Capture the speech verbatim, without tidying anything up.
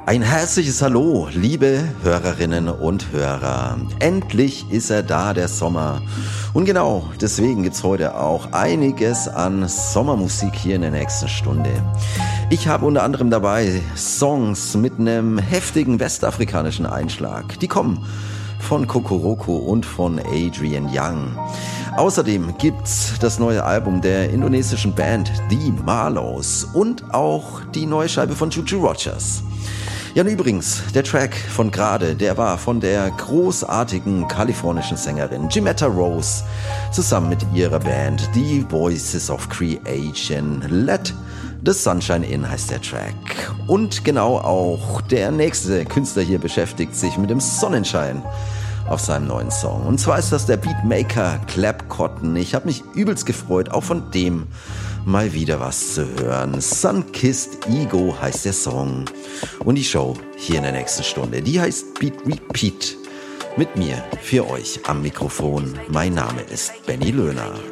Ein herzliches Hallo, liebe Hörerinnen und Hörer. Endlich ist er da, der Sommer. Und genau deswegen gibt's heute auch einiges an Sommermusik hier in der nächsten Stunde. Ich habe unter anderem dabei Songs mit einem heftigen westafrikanischen Einschlag. Die kommen von Kokoroko und von Adrian Young. Außerdem gibt's das neue Album der indonesischen Band The Marlows und auch die neue Scheibe von Juju Rogers. Ja, und übrigens, der Track von gerade, der war von der großartigen kalifornischen Sängerin Jimetta Rose zusammen mit ihrer Band The Voices of Creation. Let the Sunshine In heißt der Track. Und genau auch der nächste Künstler hier beschäftigt sich mit dem Sonnenschein auf seinem neuen Song. Und zwar ist das der Beatmaker Clap Cotton. Ich habe mich übelst gefreut, auch von dem mal wieder was zu hören. Sun-Kissed Ego heißt der Song. Und die Show hier in der nächsten Stunde, die heißt Beat Repeat. Mit mir, für euch am Mikrofon. Mein Name ist Benny Löhner.